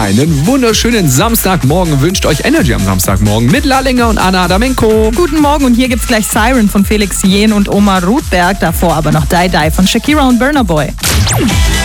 Einen wunderschönen Samstagmorgen wünscht euch Energy am Samstagmorgen mit Lallinger und Anna Adamenko. Guten Morgen und hier gibt's gleich Siren von Felix Jähn und Omar Rudberg. Davor aber noch Die Die von Shakira und Burna Boy.